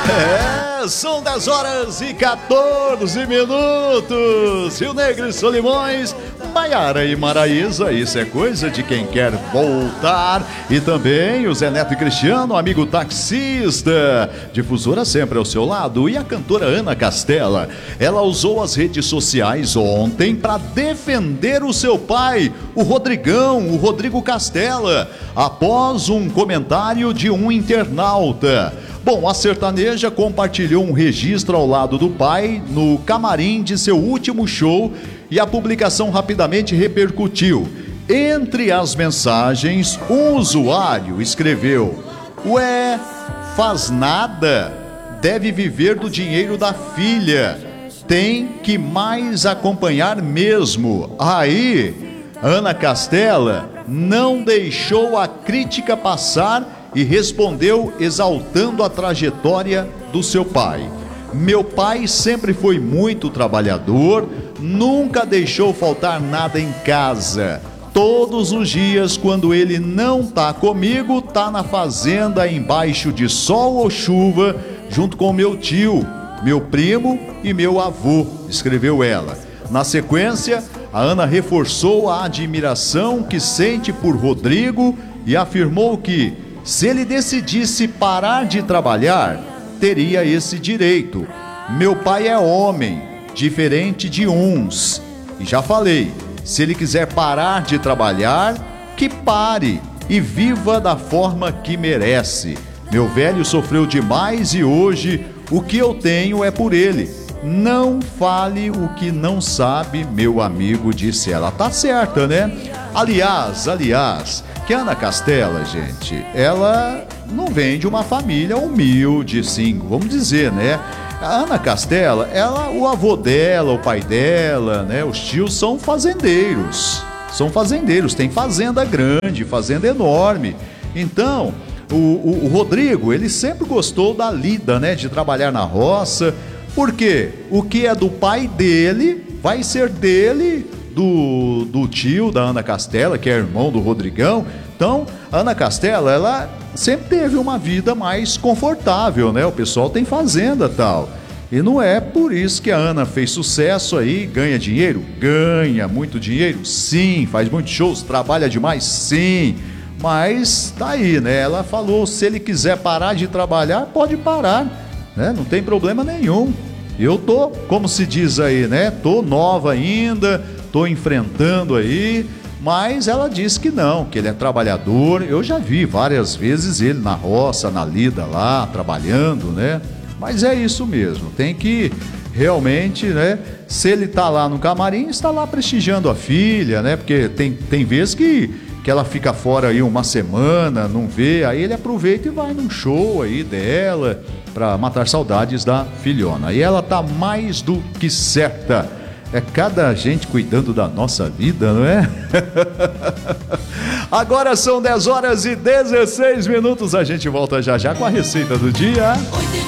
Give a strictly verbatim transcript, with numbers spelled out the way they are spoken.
É, são dez horas e quatorze minutos. Rio Negro e Solimões, Maiara e Maraísa, isso é coisa de quem quer voltar. E também o Zé Neto e Cristiano, amigo taxista. Difusora sempre ao seu lado. E a cantora Ana Castela, ela usou as redes sociais ontem para defender o seu pai, o Rodrigão, o Rodrigo Castela, após um comentário de um internauta. Bom, a sertaneja compartilhou um registro ao lado do pai no camarim de seu último show e a publicação rapidamente repercutiu. Entre as mensagens, um usuário escreveu: "Ué, faz nada, deve viver do dinheiro da filha, tem que mais acompanhar mesmo." Aí, Ana Castela não deixou a crítica passar e respondeu exaltando a trajetória do seu pai. "Meu pai sempre foi muito trabalhador, nunca deixou faltar nada em casa. Todos os dias, quando ele não tá comigo, tá na fazenda embaixo de sol ou chuva, junto com meu tio, meu primo e meu avô", escreveu ela. Na sequência, a Ana reforçou a admiração que sente por Rodrigo e afirmou que, se ele decidisse parar de trabalhar, teria esse direito. "Meu pai é homem, diferente de uns. E já falei, se ele quiser parar de trabalhar, que pare e viva da forma que merece. Meu velho sofreu demais e hoje o que eu tenho é por ele. Não fale o que não sabe, meu amigo", disse ela. Tá certa, né? Aliás, aliás, que a Ana Castela, gente, ela não vem de uma família humilde, sim, vamos dizer, né? A Ana Castela, ela, o avô dela, o pai dela, né, os tios são fazendeiros. São fazendeiros, tem fazenda grande, fazenda enorme. Então, o, o, o Rodrigo, ele sempre gostou da lida, né, de trabalhar na roça. Porque o que é do pai dele vai ser dele, do, do tio da Ana Castela, que é irmão do Rodrigão. Então, a Ana Castela, ela sempre teve uma vida mais confortável, né? O pessoal tem fazenda e tal. E não é por isso que a Ana fez sucesso aí, ganha dinheiro? Ganha muito dinheiro? Sim. Faz muitos shows? Trabalha demais? Sim. Mas tá aí, né? Ela falou, se ele quiser parar de trabalhar, pode parar, né? Não tem problema nenhum. Eu tô, como se diz aí, né? Tô nova ainda, tô enfrentando aí, mas ela disse que não, que ele é trabalhador. Eu já vi várias vezes ele na roça, na lida lá, trabalhando, né? Mas é isso mesmo, tem que realmente, né? Se ele tá lá no camarim, está lá prestigiando a filha, né? Porque tem, tem vezes que, que ela fica fora aí uma semana, não vê, aí ele aproveita e vai num show aí dela, para matar saudades da filhona. E ela tá mais do que certa. É cada gente cuidando da nossa vida, não é? Agora são dez horas e dezesseis minutos. A gente volta já já com a receita do dia.